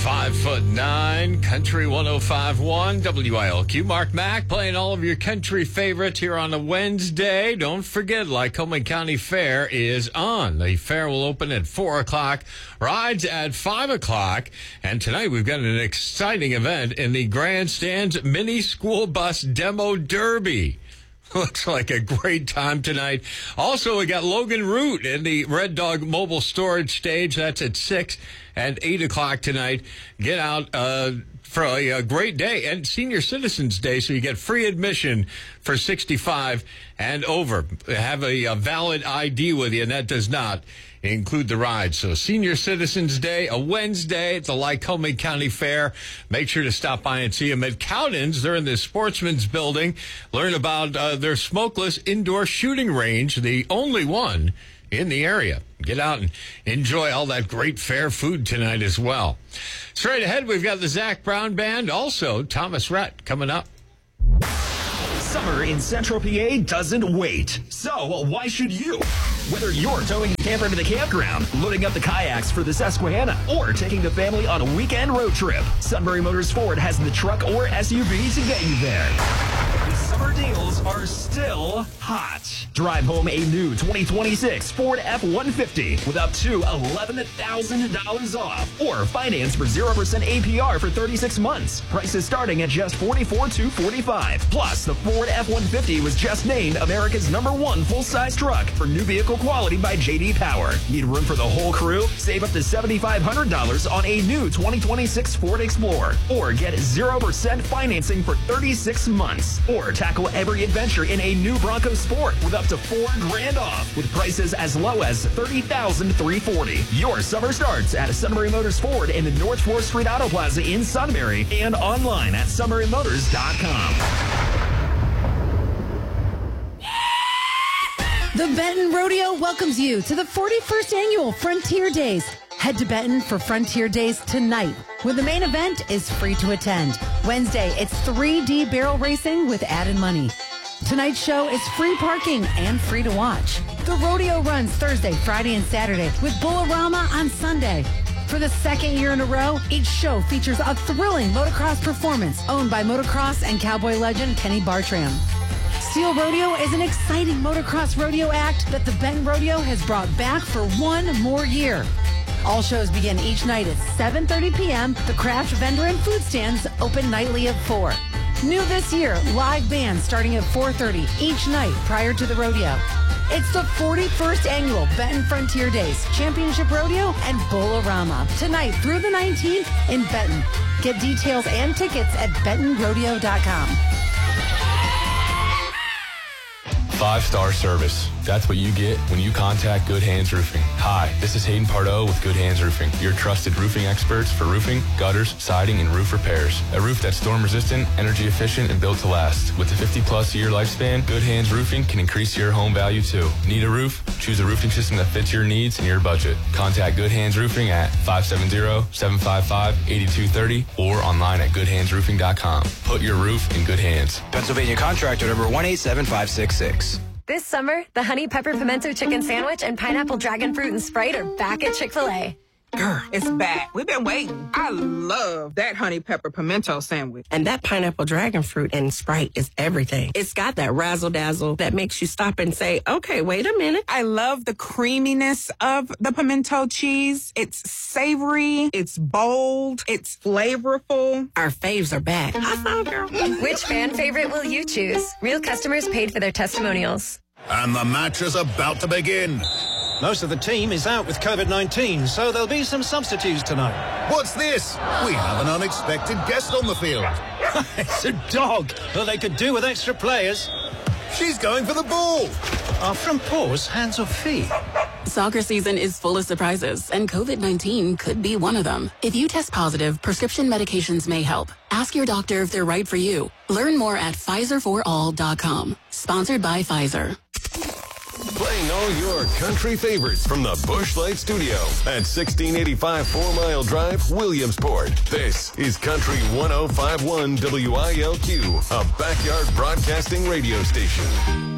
5'9", Country 105.1, WILQ. Mark Mack playing all of your country favorites here on a Wednesday. Don't forget, Lycoming County Fair is on. The fair will open at 4 o'clock, rides at 5 o'clock, and tonight we've got an exciting event in the Grandstands Mini School Bus Demo Derby. Looks like a great time tonight. Also, we got Logan Root in the Red Dog Mobile Storage Stage. That's at 6 and 8 o'clock tonight. Get out for a great day and Senior Citizens Day, so you get free admission for 65 and over. Have a valid ID with you, and that does not include the ride. So Senior Citizens Day, a Wednesday at the Lycoming County Fair. Make sure to stop by and see them at Cowden's. They're in the Sportsman's Building. Learn about their smokeless indoor shooting range, the only one in the area. Get out and enjoy all that great fair food tonight as well. Straight ahead, we've got the Zach Brown Band. Also, Thomas Rhett coming up. Summer in Central PA doesn't wait. So why should you? Whether you're towing a camper to the campground, loading up the kayaks for the Susquehanna, or taking the family on a weekend road trip, Sunbury Motors Ford has the truck or SUV to get you there. The summer deals are still hot. Drive home a new 2026 Ford F-150 with up to $11,000 off, or finance for 0% APR for 36 months. Prices starting at just $44,245. Plus, the Ford F-150 was just named America's #1 full-size truck for new vehicle quality by J.D. Power. Need room for the whole crew? Save up to $7,500 on a new 2026 Ford Explorer, or get 0% financing for 36 months. Or tackle every adventure in a new Bronco Sport with up to $4,000 off, with prices as low as $30,340. Your summer starts at Sunbury Motors Ford in the North 4th Street Auto Plaza in Sunbury, and online at sunburymotors.com. The Benton Rodeo welcomes you to the 41st Annual Frontier Days. Head to Benton for Frontier Days tonight, where the main event is free to attend. Wednesday, it's 3D barrel racing with added money. Tonight's show is free parking and free to watch. The rodeo runs Thursday, Friday, and Saturday, with Bull-A-Rama on Sunday. For the second year in a row, each show features a thrilling motocross performance owned by motocross and cowboy legend Kenny Bartram. Steel Rodeo is an exciting motocross rodeo act that the Benton Rodeo has brought back for one more year. All shows begin each night at 7:30 p.m. The craft vendor and food stands open nightly at 4. New this year, live bands starting at 4:30 each night prior to the rodeo. It's the 41st Annual Benton Frontier Days Championship Rodeo and Bull-A-Rama, tonight through the 19th in Benton. Get details and tickets at bentonrodeo.com. 5-star service. That's what you get when you contact Good Hands Roofing. Hi, this is Hayden Pardo with Good Hands Roofing, your trusted roofing experts for roofing, gutters, siding, and roof repairs. A roof that's storm resistant, energy efficient, and built to last. With a 50-plus year lifespan, Good Hands Roofing can increase your home value too. Need a roof? Choose a roofing system that fits your needs and your budget. Contact Good Hands Roofing at 570-755-8230 or online at goodhandsroofing.com. Put your roof in good hands. Pennsylvania contractor number 187566. This summer, the Honey Pepper Pimento Chicken Sandwich and Pineapple Dragon Fruit and Sprite are back at Chick-fil-A. Girl, it's back. We've been waiting. I love that honey pepper pimento sandwich. And that pineapple dragon fruit and Sprite is everything. It's got that razzle-dazzle that makes you stop and say, okay, wait a minute. I love the creaminess of the pimento cheese. It's savory. It's bold. It's flavorful. Our faves are back. High five, girl. Which fan favorite will you choose? Real customers paid for their testimonials. And the match is about to begin. Most of the team is out with COVID-19, so there'll be some substitutes tonight. What's this? We have an unexpected guest on the field. It's a dog. Well, they could do with extra players. She's going for the ball. Are front paws hands or feet? Soccer season is full of surprises, and COVID-19 could be one of them. If you test positive, prescription medications may help. Ask your doctor if they're right for you. Learn more at PfizerForAll.com. Sponsored by Pfizer. Playing all your country favorites from the Busch Light Studio at 1685 4 Mile Drive, Williamsport. This is Country 105.1 WILQ, a backyard broadcasting radio station.